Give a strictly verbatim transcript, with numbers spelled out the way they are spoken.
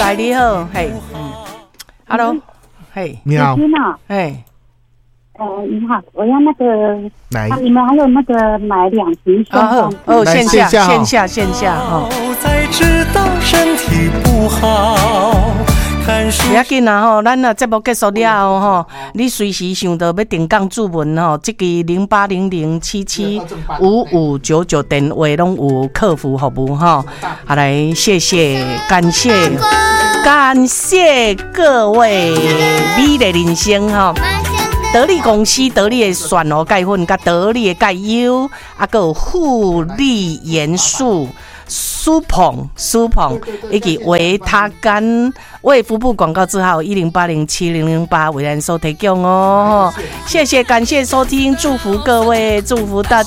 喂，你好，嘿，嗯 ，Hello， 嘿， 你好， 嘿， 呃，你好，我要那个， 来， 啊，你们还有那个买两瓶送哦哦，线下线下线下哦。才知道身体不好。不要紧啦吼，咱啊节目结束了后吼，你随时想到要订购注文吼，这个零八零零七七五五九九电话拢有客服服务吼。好来，谢谢，感谢，感谢各位美丽人生吼。得力公司得力的选哦钙粉，甲得力的钙优，啊，还有富力元素。苏鹏、苏鹏以及维他干为服务广告字号一零八零七零零八为咱所提供哦，谢谢，感谢收听，祝福各位，祝福大家。